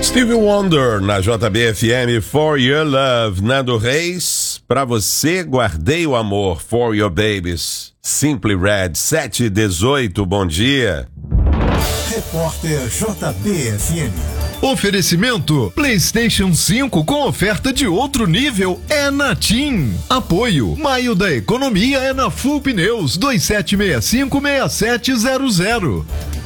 Stevie Wonder na JBFM, For Your Love. Nando Reis, pra você guardei o amor, For Your Babies. Simply Red, 7:18, bom dia. Repórter JBFM. Oferecimento PlayStation 5 com oferta de outro nível é na TIM. Apoio Maio da Economia é na Full Pneus 2765-6700.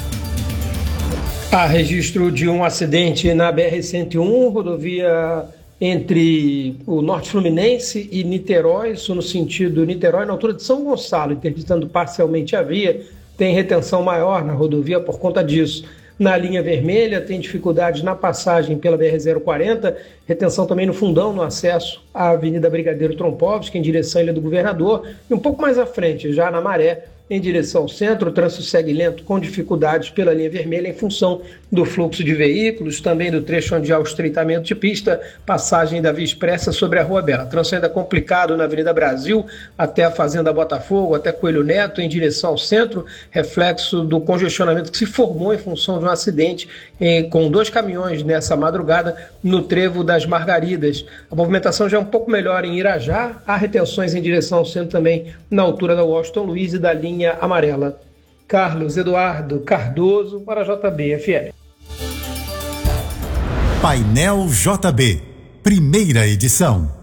Há registro de um acidente na BR-101, rodovia entre o Norte Fluminense e Niterói, isso no sentido Niterói, na altura de São Gonçalo, interditando parcialmente a via. Tem retenção maior na rodovia por conta disso. Na linha vermelha, tem dificuldades na passagem pela BR-040, retenção também no fundão, no acesso à Avenida Brigadeiro Trompovski, em direção à Ilha do Governador, e um pouco mais à frente, já na Maré, em direção ao centro, o trânsito segue lento com dificuldades pela linha vermelha em função do fluxo de veículos, também do trecho onde há o estreitamento de pista, passagem da Via Expressa sobre a Rua Bela. Trânsito ainda complicado na Avenida Brasil, até a Fazenda Botafogo, até Coelho Neto, em direção ao centro, reflexo do congestionamento que se formou em função de um acidente com 2 caminhões nessa madrugada no trevo das Margaridas. A movimentação já é um pouco melhor em Irajá, há retenções em direção ao centro também na altura da Washington Luiz e da linha amarela. Carlos Eduardo Cardoso para a JBFM. Painel JB, primeira edição.